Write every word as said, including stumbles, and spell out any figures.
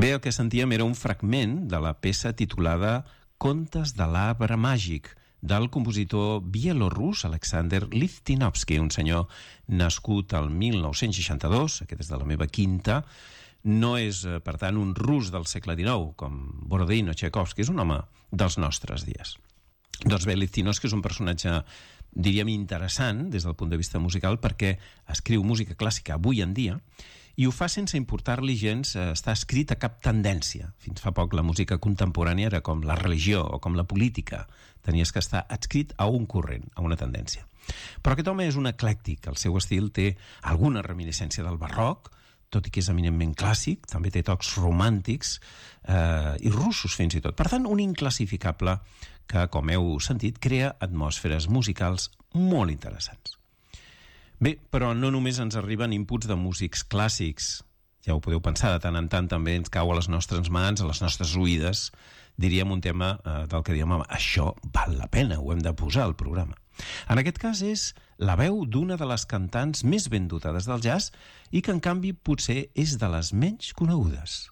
Bé, el que sentíem era un fragment de la peça titulada Contes de l'arbre màgic, del compositor bielorrus Alexander Likhtinovsky, un senyor nascut al mil nou-cents seixanta-dos, aquest és de la meva quinta. No és, per tant, un rus del segle dinou, com Borodin o Tchaikovsky, és un home dels nostres dies. Doncs bé, Likhtinovsky és un personatge, diríem, interessant des del punt de vista musical perquè escriu música clàssica avui en dia i ho fa sense importar-li gens estar escrit a cap tendència. Fins fa poc la música contemporània era com la religió o com la política. Tenies que estar adscrit a un corrent, a una tendència. Però aquest home és un eclèctic. El seu estil té alguna reminiscència del barroc, tot i que és eminentment clàssic, també té tocs romàntics eh, i russos fins i tot. Per tant, un inclassificable que, com heu sentit, crea atmosferes musicals molt interessants. Bé, però no només ens arriben inputs de músics clàssics. Ja ho podeu pensar, de tant en tant també ens cau a les nostres mans, a les nostres oïdes, diríem un tema eh, del que diem, això val la pena, ho hem de posar al programa. En aquest cas és la veu d'una de les cantants més ben dotades del jazz i que en canvi potser és de les menys conegudes.